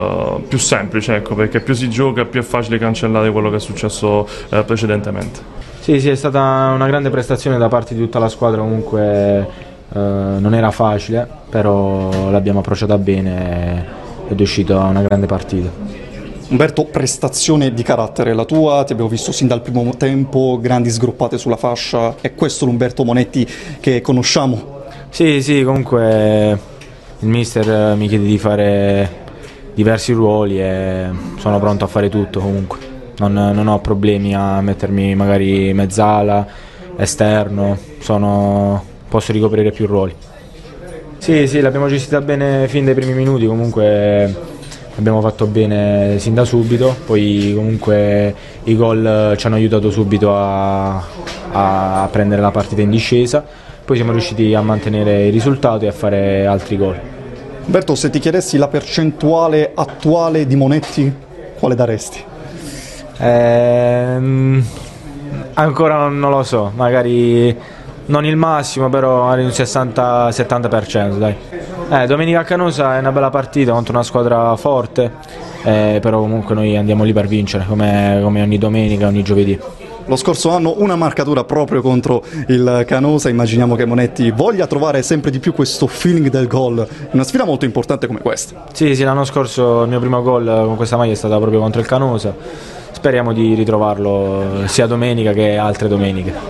più semplice, ecco, perché più si gioca più è facile cancellare quello che è successo precedentemente. Sì, è stata una grande prestazione da parte di tutta la squadra, comunque non era facile, però l'abbiamo approcciata bene ed è uscita una grande partita. Umberto, prestazione di carattere la tua, ti abbiamo visto sin dal primo tempo, grandi sgroppate sulla fascia, è questo l'Umberto Monetti che conosciamo? Sì, comunque il mister mi chiede di fare diversi ruoli e sono pronto a fare tutto comunque. Non ho problemi a mettermi magari mezzala, esterno, posso ricoprire più ruoli. Sì, l'abbiamo gestita bene fin dai primi minuti, comunque abbiamo fatto bene sin da subito, poi comunque i gol ci hanno aiutato subito a prendere la partita in discesa, poi siamo riusciti a mantenere il risultato e a fare altri gol. Umberto, se ti chiedessi la percentuale attuale di Monetti, quale daresti? Ancora non lo so, magari non il massimo, però un 60-70%, dai. Domenica a Canosa è una bella partita contro una squadra forte, però comunque noi andiamo lì per vincere, come ogni domenica, ogni giovedì. Lo scorso anno una marcatura proprio contro il Canosa, immaginiamo che Monetti voglia trovare sempre di più questo feeling del gol, in una sfida molto importante come questa. Sì, l'anno scorso il mio primo gol con questa maglia è stato proprio contro il Canosa, speriamo di ritrovarlo sia domenica che altre domeniche.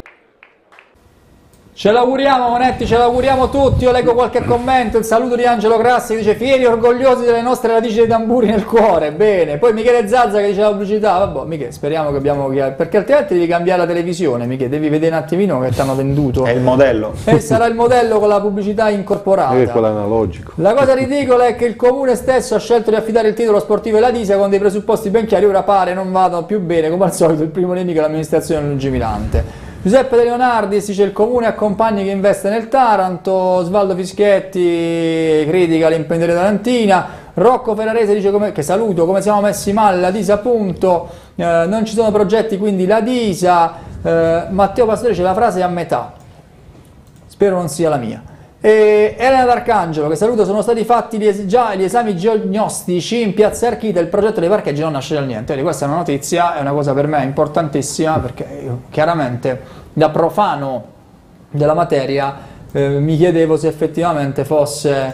Ce l'auguriamo Monetti, ce l'auguriamo tutti. Io leggo qualche commento, il saluto di Angelo Grassi che dice fieri e orgogliosi delle nostre radici dei tamburi nel cuore, bene. Poi Michele Zazza che dice la pubblicità, vabbè Michele, speriamo che abbiamo, perché altrimenti devi cambiare la televisione, Michele, devi vedere un attimino che ti hanno venduto. È il modello. E sarà il modello con la pubblicità incorporata. È quello analogico. La cosa ridicola è che il comune stesso ha scelto di affidare il titolo sportivo alla Disa con dei presupposti ben chiari, ora pare non vadano più bene, come al solito il primo nemico è l'amministrazione lungimirante. Giuseppe De Leonardis dice il comune accompagni che investe nel Taranto, Svaldo Fischetti critica l'imprenditore tarantina, Rocco Ferrarese dice che saluto, come siamo messi male, la Disa appunto, non ci sono progetti quindi la Disa, Matteo Pastore dice la frase è a metà, spero non sia la mia. E Elena D'Arcangelo che saluto, sono stati fatti già gli esami diagnostici in piazza Archita, il progetto dei parcheggi non nasce dal niente. Quindi questa è una notizia, è una cosa per me importantissima perché io, chiaramente da profano della materia mi chiedevo se effettivamente fosse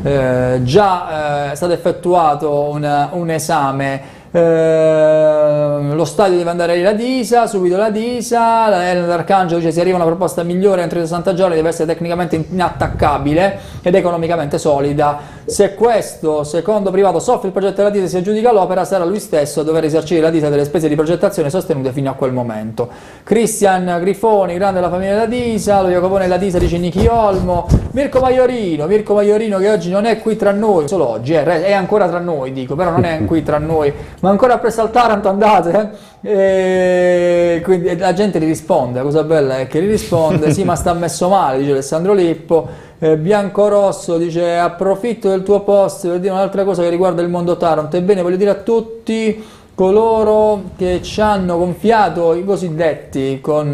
già stato effettuato un esame. Lo stadio deve andare alla Disa, subito la Disa, la Elena D'Arcangelo dice se arriva una proposta migliore entro i 60 giorni deve essere tecnicamente inattaccabile ed economicamente solida. Se questo secondo privato soffre il progetto della Disa e si aggiudica l'opera, sarà lui stesso a dover risarcire la Disa delle spese di progettazione sostenute fino a quel momento. Cristian Grifoni, grande della famiglia della Disa, lo Jacopone della Disa dice Nichi Olmo, Mirko Maiorino che oggi non è qui tra noi, solo oggi è ancora tra noi dico, però non è qui tra noi, ma ancora presso al Taranto andate? E quindi la gente gli risponde, la cosa bella è che gli risponde sì ma sta messo male, dice Alessandro Lippo. Biancorosso dice approfitto del tuo post per dire un'altra cosa che riguarda il mondo Taranto, ebbene voglio dire a tutti coloro che ci hanno gonfiato i cosiddetti con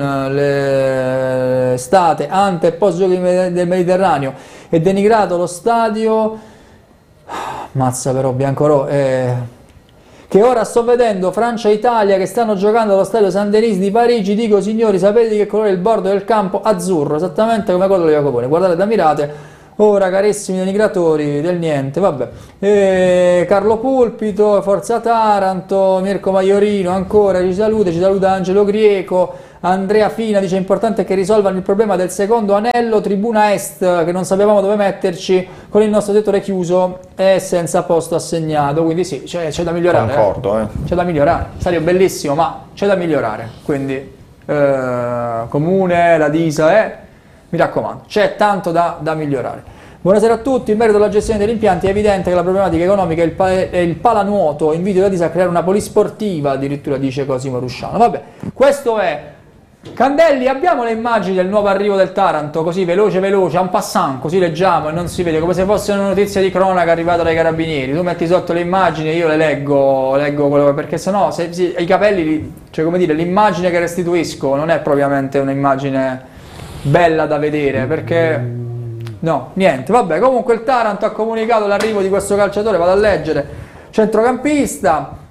l'estate ante e post giochi del Mediterraneo e denigrato lo stadio, mazza però Biancorosso, che ora sto vedendo Francia e Italia che stanno giocando allo stadio San Denis di Parigi, dico signori sapete di che colore è il bordo del campo? Azzurro, esattamente come quello di Jacopone, guardate ed ammirate. Ora carissimi denigratori del niente, vabbè. Carlo Pulpito, Forza Taranto, Mirko Maiorino ancora ci saluta Angelo Grieco. Andrea Fina dice importante che risolvano il problema del secondo anello tribuna est che non sapevamo dove metterci con il nostro settore chiuso e senza posto assegnato, quindi sì c'è da migliorare. Concordo, C'è da migliorare, stadio bellissimo ma c'è da migliorare, quindi comune, la Disa mi raccomando c'è tanto da migliorare. Buonasera a tutti, in merito alla gestione degli impianti è evidente che la problematica economica è il palanuoto, invito la Disa a creare una polisportiva, addirittura dice Cosimo Rusciano. Vabbè, questo è. Candelli, abbiamo le immagini del nuovo arrivo del Taranto, così veloce, en passant, così leggiamo e non si vede, come se fosse una notizia di cronaca arrivata dai carabinieri. Tu metti sotto le immagini e io le leggo quello, perché sennò i capelli, cioè come dire, l'immagine che restituisco non è propriamente un'immagine bella da vedere, perché no, niente, vabbè, comunque il Taranto ha comunicato l'arrivo di questo calciatore, vado a leggere. centrocampista.